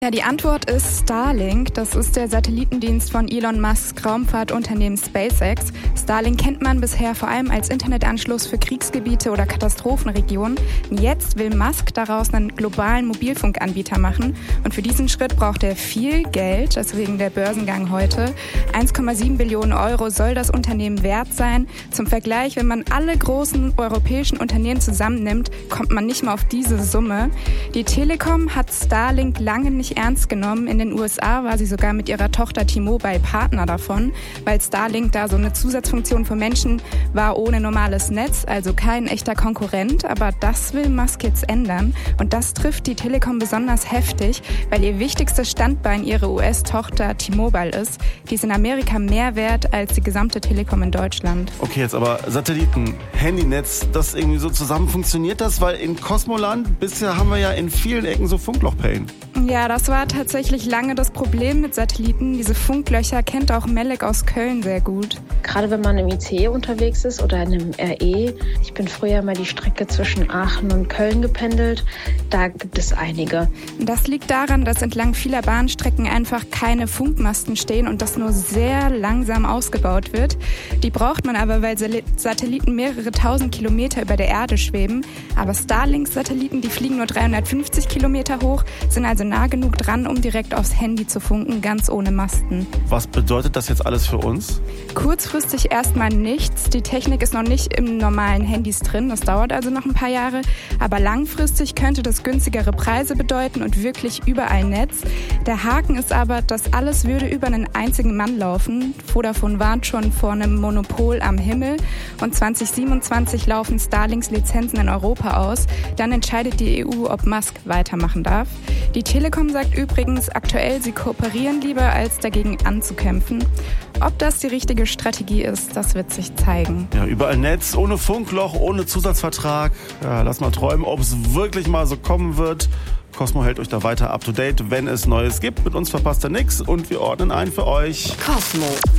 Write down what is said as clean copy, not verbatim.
Ja, die Antwort ist Starlink. Das ist der Satellitendienst von Elon Musks Raumfahrtunternehmen SpaceX. Starlink kennt man bisher vor allem als Internetanschluss für Kriegsgebiete oder Katastrophenregionen. Jetzt will Musk daraus einen globalen Mobilfunkanbieter machen. Und für diesen Schritt braucht er viel Geld, deswegen der Börsengang heute. 1,7 Billionen Euro soll das Unternehmen wert sein. Zum Vergleich, wenn man alle großen europäischen Unternehmen zusammennimmt, kommt man nicht mal auf diese Summe. Die Telekom hat Starlink lange nicht ernst genommen. In den USA war sie sogar mit ihrer Tochter T-Mobile Partner davon, weil Starlink da so eine Zusatzfunktion für Menschen war ohne normales Netz, also kein echter Konkurrent. Aber das will Musk jetzt ändern. Und das trifft die Telekom besonders heftig, weil ihr wichtigstes Standbein ihre US-Tochter T-Mobile ist. Die ist in Amerika mehr wert als die gesamte Telekom in Deutschland. Okay, jetzt aber Satelliten, Handynetz, das irgendwie so zusammen, funktioniert das? Weil in Kosmoland bisher haben wir ja in vielen Ecken so Funklochpain. Ja, das war tatsächlich lange das Problem mit Satelliten. Diese Funklöcher kennt auch Melek aus Köln sehr gut. Gerade wenn man im ICE unterwegs ist oder in einem RE. Ich bin früher mal die Strecke zwischen Aachen und Köln gependelt. Da gibt es einige. Das liegt daran, dass entlang vieler Bahnstrecken einfach keine Funkmasten stehen und das nur sehr langsam ausgebaut wird. Die braucht man aber, weil Satelliten mehrere tausend Kilometer über der Erde schweben. Aber Starlink-Satelliten, die fliegen nur 350 Kilometer hoch, sind also nah genug dran, um direkt aufs Handy zu funken, ganz ohne Masten. Was bedeutet das jetzt alles für uns? Kurzfristig erstmal nichts. Die Technik ist noch nicht im normalen Handys drin. Das dauert also noch ein paar Jahre. Aber langfristig könnte das günstigere Preise bedeuten und wirklich überall Netz. Der Haken ist aber, das alles würde über einen einzigen Mann laufen. Vodafone warnt schon vor einem Monopol am Himmel. Und 2027 laufen Starlinks Lizenzen in Europa aus. Dann entscheidet die EU, ob Musk weitermachen darf. Die Telekom sagt übrigens aktuell, sie kooperieren lieber, als dagegen anzukämpfen. Ob das die richtige Strategie ist, das wird sich zeigen. Ja, überall Netz, ohne Funkloch, ohne Zusatzvertrag. Ja, lass mal träumen, ob es wirklich mal so kommen wird. Cosmo hält euch da weiter up to date, wenn es Neues gibt. Mit uns verpasst ihr nichts und wir ordnen ein für euch. Cosmo.